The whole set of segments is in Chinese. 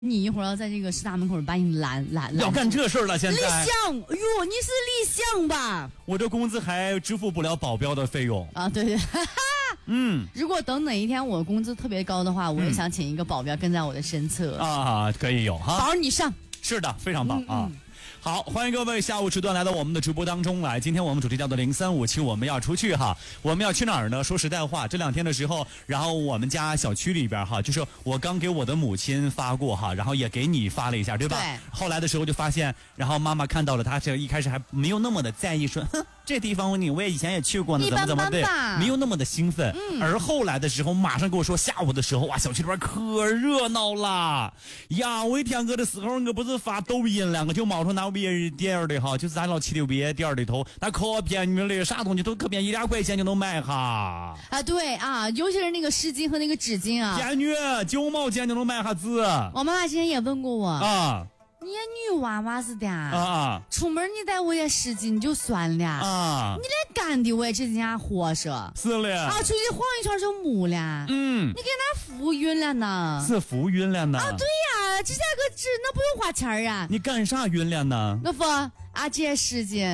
你一会儿要在这个师大门口把你拦， 要干这事儿了，现在。 立项，哎呦，你是立项吧？ 我这工资还支付不了保镖的费用啊！对对，如果等哪一天我工资特别高的话，我也想请一个保镖跟在我的身侧啊，可以有哈。 宝儿，你上。 是的，非常棒啊。好，欢迎各位下午时段来到我们的直播当中来。今天我们主题叫做0357，我们要出去哈。我们要去哪儿呢？说实在话，这2天的时候，然后我们家小区里边哈，就是我刚给我的母亲发过哈，然后也给你发了一下，对吧？ 对。 后来的时候就发现，然后妈妈看到了，她这一开始还没有那么的在意，说，哼，这地方我也以前也去过呢，怎么对，没有那么的兴奋。而后来的时候，马上跟我说，下午的时候哇，小区里边可热闹了呀！我一天个的时候，我不是发抖音了，我就冒出那别点的哈，就是咱老七六别点里头，那可便宜了，啥东西都可便宜，1-2块钱就能买哈。 啊，对啊，尤其是那个湿巾和那个纸巾啊， 便宜9毛钱就能买哈子。 我妈妈之前也问过我啊。 你女娃娃是的啊，出门你带我也湿巾就算了啊，你连干的我也这家伙着是了啊，出去晃一圈就木了，你给那浮晕了呢？ 是浮晕了呢？啊， 对呀，这下个纸那不用花钱啊？ 你干啥晕了呢？ 我说啊，这湿巾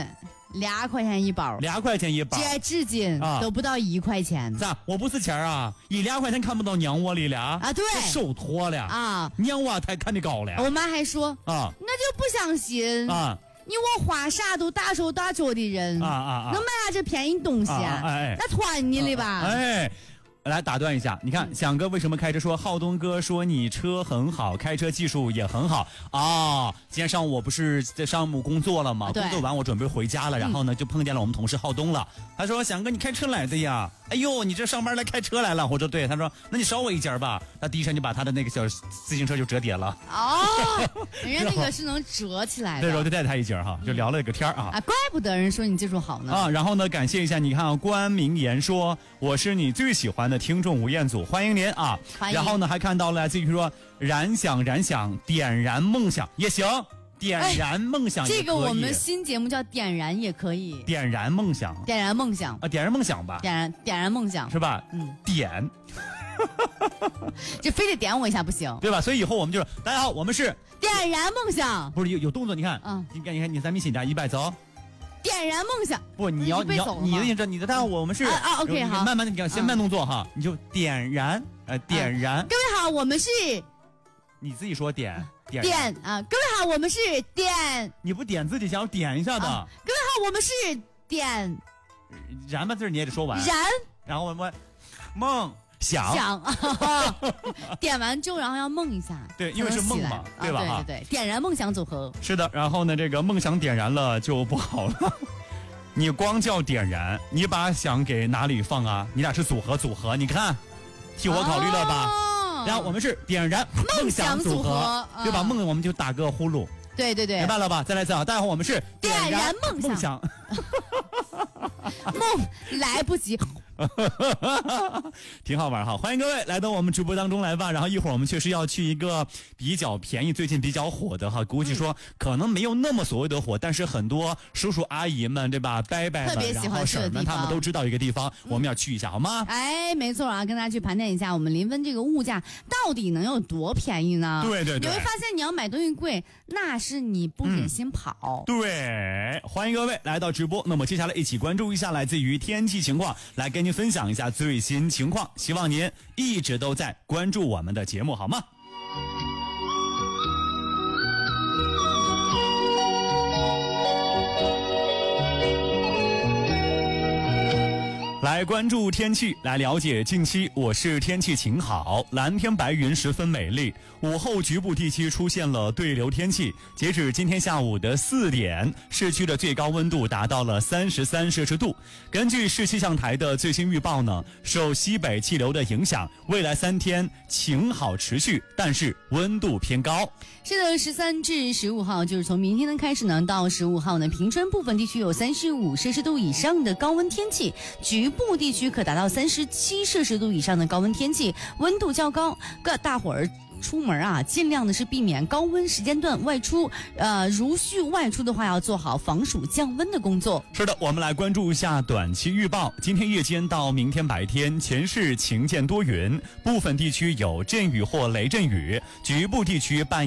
2块钱一包 ，2块钱一包， 这纸巾都不到1块钱。 咋？我不是钱啊，1-2块钱看不到娘窝里了啊？对， 手脱了啊，娘窝太看得高了。 我妈还说啊，那就不相信啊。你我花啥都大手大脚的人能买下这便宜东西啊？那团你了吧？ 来打断一下，你看响哥为什么开车说浩东哥说你车很好，开车技术也很好啊。今天上午我不是在上午工作了吗？工作完我准备回家了，然后呢就碰见了我们同事浩东了。他说响哥你开车来的呀？哎呦你这上班来开车来了？我说对。他说那你捎我一截吧。他第一声就把他的那个小自行车就折叠了。 人家那个是能折起来的。 对，我就带他一截哈，就聊了个天啊。 怪不得人说你技术好呢啊。 然后呢感谢一下，你看关明言说我是你最喜欢的听众吴彦祖，欢迎您啊！然后呢，还看到了自己说燃想，点燃梦想也行，点燃梦想也可以。 这个我们新节目叫点燃也可以， 点燃梦想， 点燃梦想啊，点燃梦想吧， 点燃梦想是吧？点， 这非得点我一下不行， 对吧？所以以后我们就是大家好，我们是点燃梦想， 不是有动作？你看，你看你咱们现在100走。 点燃梦想不，你的大家我们是 OK 好， 慢慢的你先慢动作哈，你就点燃点燃。 各位好，我们是你自己说点啊，各位好，我们是点， 你不点自己想要点一下的。 各位好，我们是点燃吧字你也得说完燃， 然后我们梦想点完之后然后要梦一下， 对，因为是梦嘛，对吧？ 对，点燃梦想组合是的。然后呢这个梦想点燃了就不好了，你光叫点燃，你把想给哪里放啊？你俩是组合，你看替我考虑了吧？然后我们是点燃梦想组合，对吧？梦我们就打个呼噜， 对， 明白了吧？再来一次啊！大家好，我们是点燃梦想梦来不及挺好玩哈，欢迎各位来到我们直播当中来吧。然后一会儿我们确实要去一个比较便宜最近比较火的哈，估计说可能没有那么所谓的火，但是很多叔叔阿姨们对吧，伯伯们然后婶们他们都知道一个地方，我们要去一下好吗？ 没错啊，跟大家去盘点一下我们临汾这个物价到底能有多便宜呢？ 对， 你会发现你要买东西贵，那是你不忍心跑。 对，欢迎各位来到直播，那么接下来一起关注一下来自于天气情况，来跟您分享一下最新情况，希望您一直都在关注我们的节目好吗？来关注天气，来了解近期。我市天气晴好，蓝天白云十分美丽。午后局部地区出现了对流天气。截止今天下午的4点，市区的最高温度达到了33摄氏度。根据市气象台的最新预报呢，受西北气流的影响，未来3天晴好持续，但是温度偏高。 是的，13至15号，就是从明天的开始呢，到15号呢，平春部分地区有35摄氏度以上的高温天气，局部地区可达到37摄氏度以上的高温天气，温度较高。大伙儿出门啊，尽量的是避免高温时间段外出。如需外出的话，要做好防暑降温的工作。 是的，我们来关注一下短期预报。今天夜间到明天白天，全市晴间多云，部分地区有阵雨或雷阵雨，局部地区半